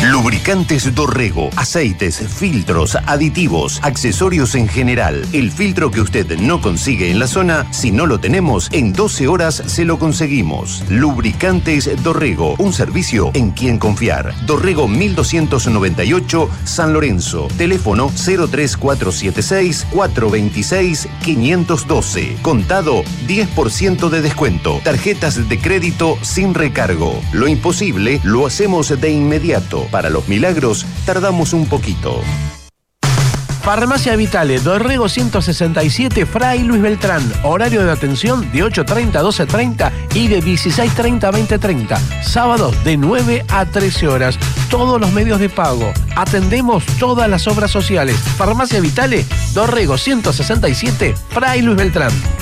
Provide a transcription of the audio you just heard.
Lubricantes Dorrego, aceites, filtros, aditivos, accesorios en general. El filtro que usted no consigue en la zona, si no lo tenemos, en 12 horas se lo conseguimos. Lubricantes Dorrego, un servicio en quien confiar. Dorrego 1298, San Lorenzo. Teléfono 03476 426 512. Contado 10% de descuento. Tarjetas de crédito sin recargo. Lo imposible lo hacemos de inmediato. Para los milagros tardamos un poquito. Farmacia Vitale, Dorrego 167, Fray Luis Beltrán. Horario de atención de 8:30 a 12:30 y de 16:30 a 20:30. Sábados de 9 a 13 horas. Todos los medios de pago. Atendemos todas las obras sociales. Farmacia Vitale, Dorrego 167, Fray Luis Beltrán.